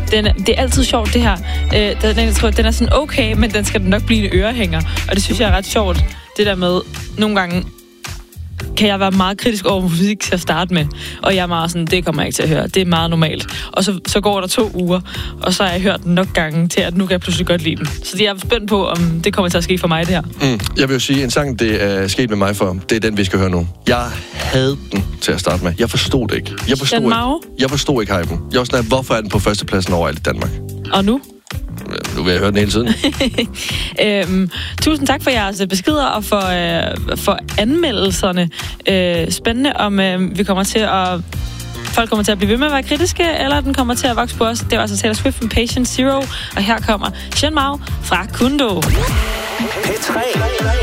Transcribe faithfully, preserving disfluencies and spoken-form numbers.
Den, det er altid sjovt, det her. Øh, den, jeg tror, den er sådan okay, men den skal nok blive en ørehænger. Og det synes jeg er ret sjovt, det der med, nogle gange kan jeg være meget kritisk over musik til at starte med. Og jeg er meget sådan, det kommer jeg ikke til at høre. Det er meget normalt. Og så, så går der to uger, og så har jeg hørt den nok gange til, at nu kan jeg pludselig godt lide den. Så jeg er spændt på, om det kommer til at ske for mig, det her. Mm. Jeg vil jo sige, en sang, det er sket med mig for. Det er den, vi skal høre nu. Jeg havde den til at starte med. Jeg forstod det ikke. Jeg forstod, ikke. Jeg forstod ikke hypen. Jeg var sådan, hvorfor er den på førstepladsen overalt i Danmark? Og nu? Nu vil jeg høre den hele tiden. øhm, tusind tak for jeres beskeder og for, øh, for anmeldelserne. Øh, spændende, om øh, vi kommer til at... Folk kommer til at blive ved med at være kritiske, eller den kommer til at vokse på os. Det var altså Taylor Swift med Patient Zero, og her kommer Shen Mao fra Kundo. P tre